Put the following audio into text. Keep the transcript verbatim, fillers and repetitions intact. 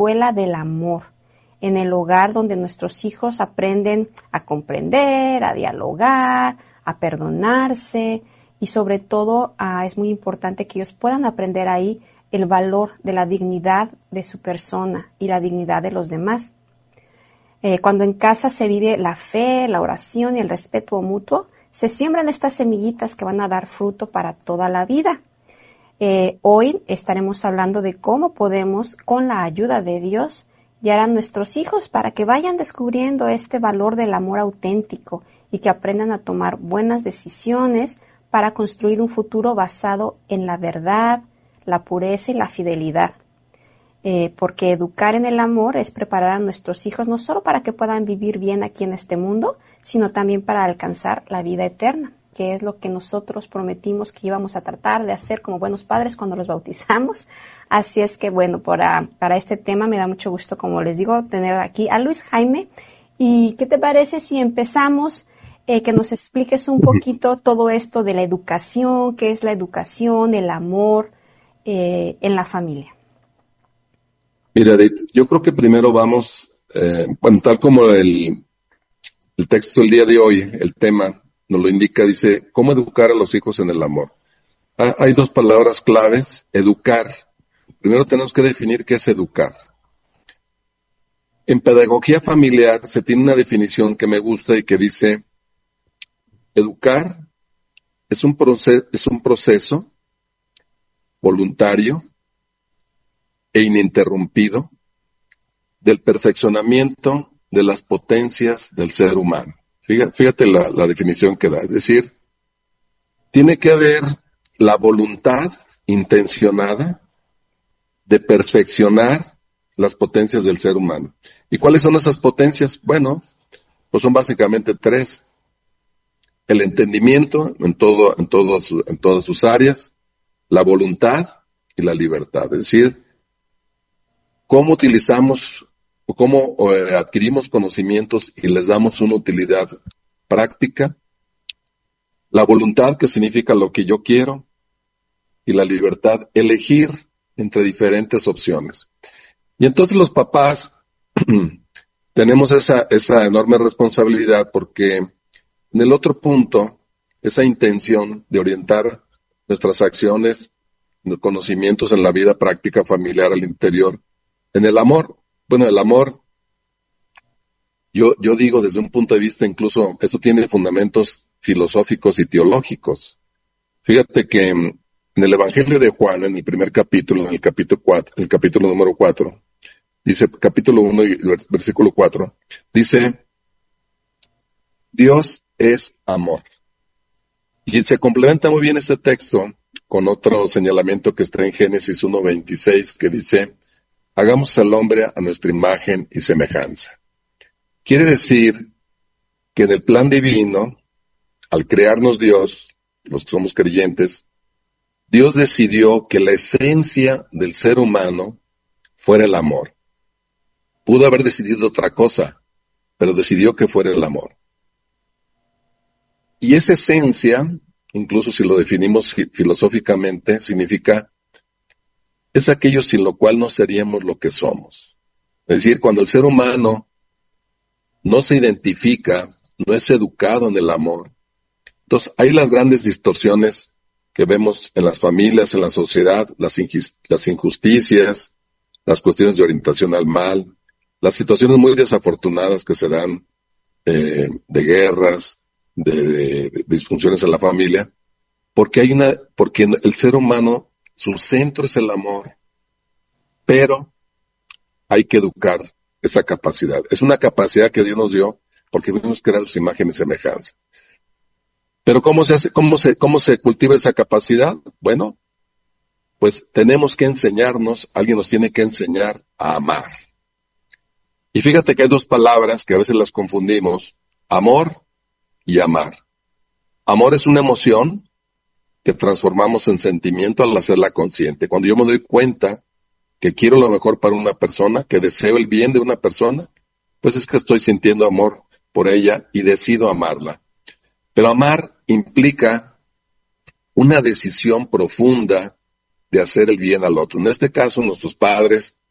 escuela del amor, en el hogar donde nuestros hijos aprenden a comprender, a dialogar, a perdonarse y sobre todo uh, es muy importante que ellos puedan aprender ahí el valor de la dignidad de su persona y la dignidad de los demás. Eh, cuando en casa se vive la fe, la oración y el respeto mutuo, se siembran estas semillitas que van a dar fruto para toda la vida. Eh, hoy estaremos hablando de cómo podemos, con la ayuda de Dios, guiar a nuestros hijos para que vayan descubriendo este valor del amor auténtico y que aprendan a tomar buenas decisiones para construir un futuro basado en la verdad, la pureza y la fidelidad. Eh, porque educar en el amor es preparar a nuestros hijos no solo para que puedan vivir bien aquí en este mundo, sino también para alcanzar la vida eterna, que es lo que nosotros prometimos que íbamos a tratar de hacer como buenos padres cuando los bautizamos. Así es que, bueno, para, para este tema me da mucho gusto, como les digo, tener aquí a Luis Jaime. ¿Y qué te parece si empezamos, eh, que nos expliques un poquito todo esto de la educación, qué es la educación, el amor eh, en la familia? Mira, Edith, yo creo que primero vamos, eh, bueno, tal como el, el texto del día de hoy, el tema nos lo indica, dice, ¿cómo educar a los hijos en el amor? Ah, hay dos palabras claves, educar. Primero tenemos que definir qué es educar. En pedagogía familiar se tiene una definición que me gusta y que dice, educar es un proceso, es un proceso voluntario e ininterrumpido del perfeccionamiento de las potencias del ser humano. Fíjate, fíjate la, la definición que da. Es decir, tiene que haber la voluntad intencionada de perfeccionar las potencias del ser humano. ¿Y cuáles son esas potencias? Bueno, pues son básicamente tres. El entendimiento en todo, en todos, en todas sus áreas, la voluntad y la libertad. Es decir, cómo utilizamos o cómo eh, adquirimos conocimientos y les damos una utilidad práctica, la voluntad, que significa lo que yo quiero, y la libertad, elegir entre diferentes opciones. Y entonces los papás tenemos esa, esa enorme responsabilidad porque en el otro punto, esa intención de orientar nuestras acciones, los conocimientos en la vida práctica familiar al interior, en el amor, bueno, el amor, yo, yo digo desde un punto de vista incluso, esto tiene fundamentos filosóficos y teológicos. Fíjate que en el Evangelio de Juan, en el primer capítulo, en el capítulo cuatro, el capítulo número cuatro, dice, capítulo uno y versículo cuatro, dice, Dios es amor. Y se complementa muy bien este texto con otro señalamiento que está en Génesis uno veintiséis, que dice, hagamos al hombre a nuestra imagen y semejanza. Quiere decir que en el plan divino, al crearnos Dios, los que somos creyentes, Dios decidió que la esencia del ser humano fuera el amor. Pudo haber decidido otra cosa, pero decidió que fuera el amor. Y esa esencia, incluso si lo definimos filosóficamente, significa, es aquello sin lo cual no seríamos lo que somos. Es decir, cuando el ser humano no se identifica, no es educado en el amor, entonces hay las grandes distorsiones que vemos en las familias, en la sociedad, las, injust- las injusticias, las cuestiones de orientación al mal, las situaciones muy desafortunadas que se dan eh, de guerras, de, de, de disfunciones en la familia, porque hay una, porque el ser humano, su centro es el amor, pero hay que educar esa capacidad. Es una capacidad que Dios nos dio porque fuimos creados su imagen y semejanza. Pero ¿cómo se hace, cómo se, cómo se cultiva esa capacidad? Bueno, pues tenemos que enseñarnos, alguien nos tiene que enseñar a amar. Y fíjate que hay dos palabras que a veces las confundimos, amor y amar. Amor es una emoción que transformamos en sentimiento al hacerla consciente. Cuando yo me doy cuenta que quiero lo mejor para una persona, que deseo el bien de una persona, pues es que estoy sintiendo amor por ella y decido amarla. Pero amar implica una decisión profunda de hacer el bien al otro. En este caso, nuestros padres